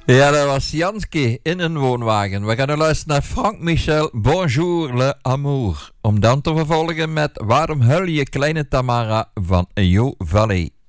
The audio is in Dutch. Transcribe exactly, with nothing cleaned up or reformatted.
Ja, dat was Janske in een woonwagen. We gaan nu luisteren naar Frank Michel, Bonjour le Amour. Om dan te vervolgen met Waarom huil je kleine Tamara van Jo Valley.